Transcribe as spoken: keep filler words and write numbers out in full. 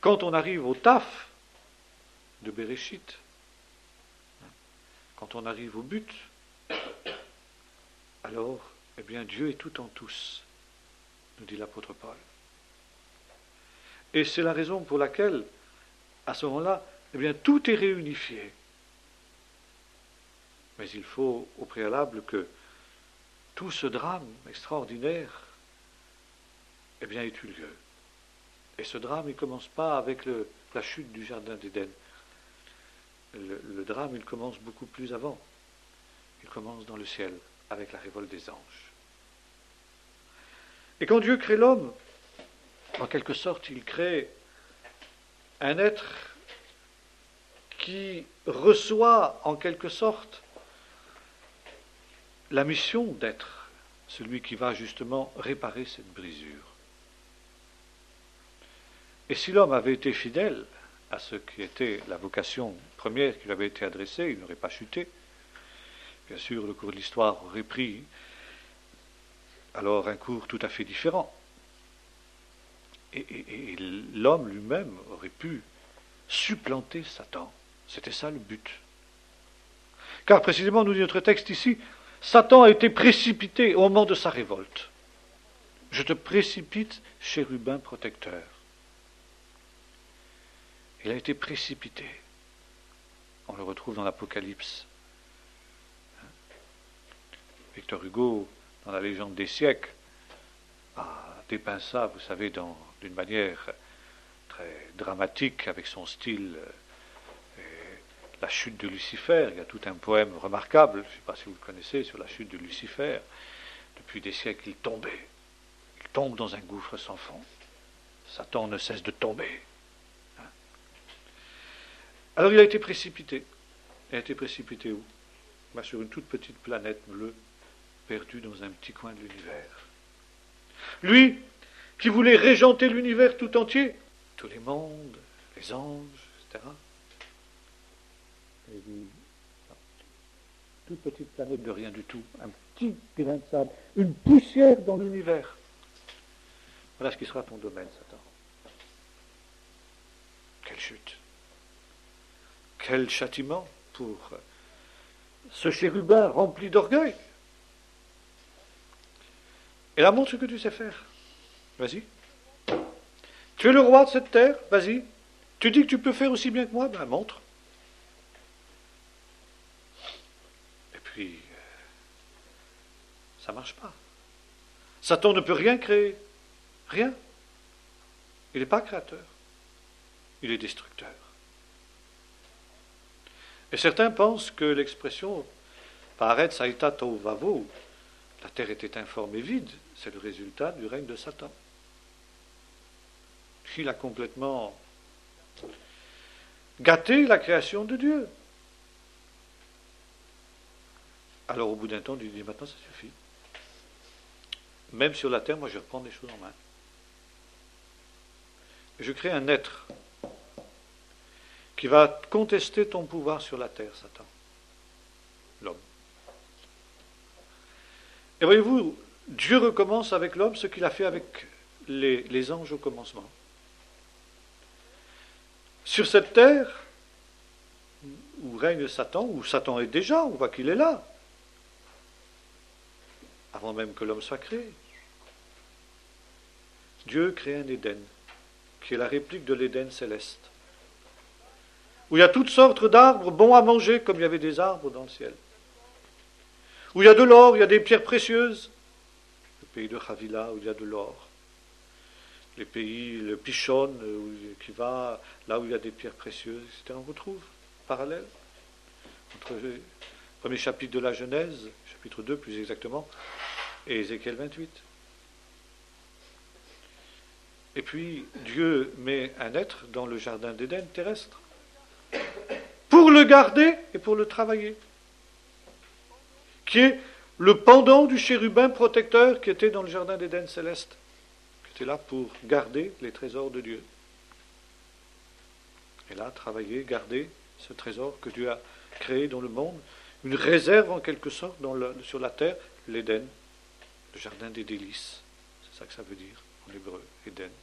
quand on arrive au taf de Béréchit, quand on arrive au but, alors, eh bien, Dieu est tout en tous, nous dit l'apôtre Paul. Et c'est la raison pour laquelle, à ce moment-là, eh bien, tout est réunifié. Mais il faut, au préalable, que tout ce drame extraordinaire, eh bien, ait eu lieu. Et ce drame, il ne commence pas avec le, la chute du jardin d'Éden. Le, le drame, il commence beaucoup plus avant. Il commence dans le ciel, avec la révolte des anges. Et quand Dieu crée l'homme, en quelque sorte, il crée un être qui reçoit, en quelque sorte, la mission d'être celui qui va justement réparer cette brisure. Et si l'homme avait été fidèle à ce qui était la vocation première qui lui avait été adressée, il n'aurait pas chuté. Bien sûr, le cours de l'histoire aurait pris alors un cours tout à fait différent. Et, et, et l'homme lui-même aurait pu supplanter Satan. C'était ça le but. Car précisément, nous dit notre texte ici, Satan a été précipité au moment de sa révolte. Je te précipite, chérubin protecteur. Il a été précipité. On le retrouve dans l'Apocalypse. Victor Hugo, dans la légende des siècles, a dépeint ça, vous savez, dans, d'une manière très dramatique, avec son style, euh, la chute de Lucifer. Il y a tout un poème remarquable, je ne sais pas si vous le connaissez, sur la chute de Lucifer. Depuis des siècles, il tombait. Il tombe dans un gouffre sans fond. Satan ne cesse de tomber. Alors il a été précipité. Il a été précipité où? Ben, sur une toute petite planète bleue, perdue dans un petit coin de l'univers. Lui, qui voulait régenter l'univers tout entier, tous les mondes, les anges, et cetera. Et lui, toute petite planète de rien du tout, un petit grain de sable, une poussière dans l'univers. Voilà ce qui sera ton domaine, Satan. Quelle chute! Quel châtiment pour ce chérubin rempli d'orgueil. Et là, montre ce que tu sais faire. Vas-y. Tu es le roi de cette terre, vas-y. Tu dis que tu peux faire aussi bien que moi, ben montre. Et puis, ça ne marche pas. Satan ne peut rien créer. Rien. Il n'est pas créateur. Il est destructeur. Et certains pensent que l'expression Paaretz haïta tohu vavohu, la terre était informe et vide, c'est le résultat du règne de Satan. Il a complètement gâté la création de Dieu. Alors au bout d'un temps, Dieu dit maintenant ça suffit. Même sur la terre, moi je reprends les choses en main. Et je crée un être qui va contester ton pouvoir sur la terre, Satan. L'homme. Et voyez-vous, Dieu recommence avec l'homme ce qu'il a fait avec les, les anges au commencement. Sur cette terre, où règne Satan, où Satan est déjà, on voit qu'il est là, avant même que l'homme soit créé. Dieu crée un Éden, qui est la réplique de l'Éden céleste, où il y a toutes sortes d'arbres bons à manger, comme il y avait des arbres dans le ciel. Où il y a de l'or, il y a des pierres précieuses. Le pays de Havila, où il y a de l'or. Les pays, le Pishon, qui va là où il y a des pierres précieuses, et cetera. On retrouve parallèle entre le premier chapitre de la Genèse, chapitre deux plus exactement, et Ézéchiel vingt-huit. Et puis, Dieu met un être dans le jardin d'Éden terrestre, pour le garder et pour le travailler, qui est le pendant du chérubin protecteur qui était dans le jardin d'Éden céleste, qui était là pour garder les trésors de Dieu. Et là, travailler, garder ce trésor que Dieu a créé dans le monde, une réserve en quelque sorte dans le, sur la terre, l'Éden, le jardin des délices. C'est ça que ça veut dire en hébreu, Éden.